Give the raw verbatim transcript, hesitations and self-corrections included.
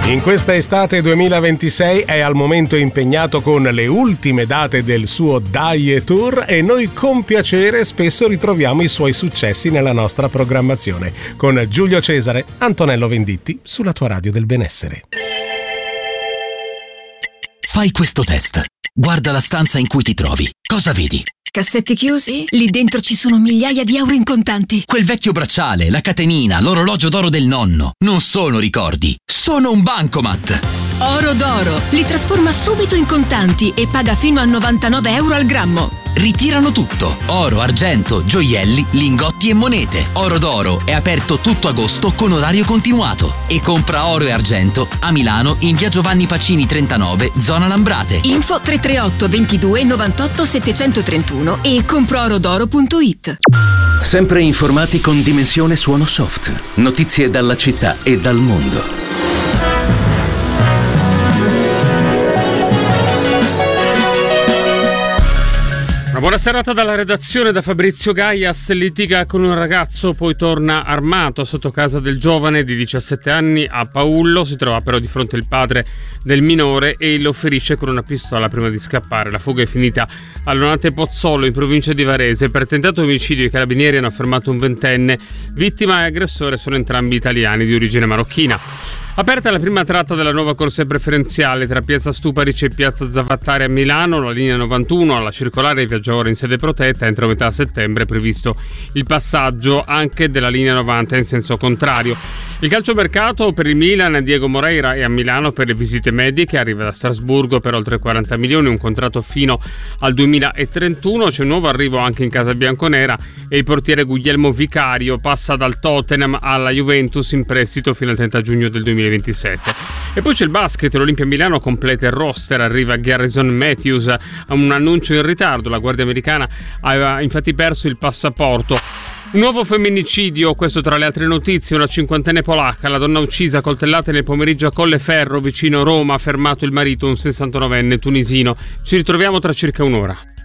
In questa estate duemilaventisei è al momento impegnato con le ultime date del suo Dai Tour e noi con piacere spesso ritroviamo i suoi successi nella nostra programmazione. Con Giulio Cesare, Antonello Venditti, sulla tua radio del benessere. Fai questo test. Guarda la stanza in cui ti trovi. Cosa vedi? Cassetti chiusi? Lì dentro ci sono migliaia di euro in contanti. Quel vecchio bracciale, la catenina, l'orologio d'oro del nonno. Non sono ricordi, sono un bancomat. Oro d'oro. Li trasforma subito in contanti e paga fino a novantanove euro al grammo. Ritirano tutto. Oro, argento, gioielli, lingotti e monete. Oro d'oro è aperto tutto agosto con orario continuato. E compra oro e argento a Milano in via Giovanni Pacini trentanove, zona Lambrate. Info tre tre otto ventidue novantotto settecentotrentuno e comproorodoro punto it. Sempre informati con Dimensione Suono Soft. Notizie dalla città e dal mondo. Una buona serata dalla redazione da Fabrizio Gaias. Litiga con un ragazzo, poi torna armato sotto casa del giovane di diciassette anni a Paullo. Si trova però di fronte il padre del minore e lo ferisce con una pistola prima di scappare. La fuga è finita all'Onate Pozzolo in provincia di Varese. Per tentato omicidio i carabinieri hanno fermato un ventenne. Vittima e aggressore sono entrambi italiani di origine marocchina. Aperta la prima tratta della nuova corsia preferenziale tra Piazza Stuparici e Piazza Zavattari a Milano, la linea novantuno alla circolare viaggia ora in sede protetta. Entro metà settembre è previsto il passaggio anche della linea novanta in senso contrario. Il calciomercato per il Milan, Diego Moreira è a Milano per le visite mediche, arriva da Strasburgo per oltre quaranta milioni, un contratto fino al duemilatrentuno. C'è un nuovo arrivo anche in casa bianconera e il portiere Guglielmo Vicario passa dal Tottenham alla Juventus in prestito fino al trenta giugno del duemilaventisette. E poi c'è il basket, l'Olimpia Milano completa il roster, arriva Garrison Matthews, un annuncio in ritardo, la guardia americana aveva infatti perso il passaporto. Un nuovo femminicidio, questo tra le altre notizie, una cinquantenne polacca, la donna uccisa a coltellate nel pomeriggio a Colleferro vicino Roma, ha fermato il marito, un sessantanovenne tunisino. Ci ritroviamo tra circa un'ora.